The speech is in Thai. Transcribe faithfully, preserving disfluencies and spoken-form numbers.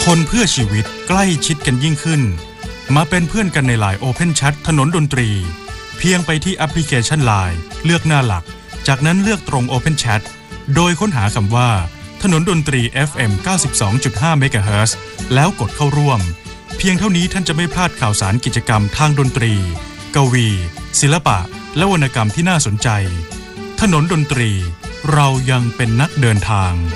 คนเพื่อชีวิตใกล้ชิดกันยิ่งขึ้นมาเป็นเพื่อนกันใน ไลน์ Open Chat ถนนดนตรีเพียงไปที่แอปพลิเคชัน ไลน์ เลือกหน้าหลักจากนั้นเลือกตรง Open Chat โดยค้นหาคำว่าถนนดนตรี เอฟ เอ็ม เก้าสิบสองจุดห้า เมกะเฮิรตซ์แล้วกดเข้าร่วมเพียงเท่านี้ท่านจะไม่พลาดข่าวสารกิจกรรมทางดนตรีกวี ศิลปะและวรรณกรรมที่น่าสนใจถนนดนตรีเรายังเป็นนักเดินทาง